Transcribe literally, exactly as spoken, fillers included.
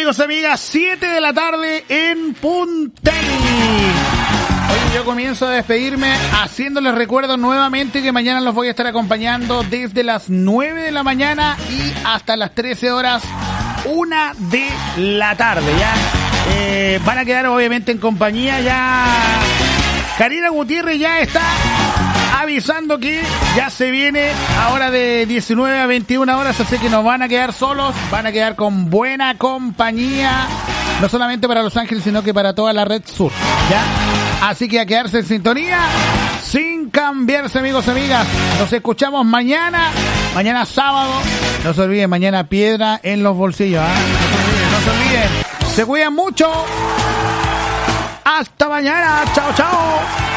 amigos y amigas, siete de la tarde en Punteni. Hoy yo comienzo a despedirme haciéndoles recuerdo nuevamente que mañana los voy a estar acompañando desde las nueve de la mañana y hasta las trece horas, una de la tarde. Ya eh, van a quedar obviamente en compañía. Ya Karina Gutiérrez ya está avisando que ya se viene ahora de diecinueve a veintiuna horas, así que no van a quedar solos, van a quedar con buena compañía, no solamente para Los Ángeles, sino que para toda la red sur, ¿ya? Así que a quedarse en sintonía, sin cambiarse, amigos y amigas. Nos escuchamos mañana, mañana sábado, no se olviden, mañana piedra en los bolsillos, ¿eh? No se olviden, no se olviden, se cuidan mucho, hasta mañana, chao, chao.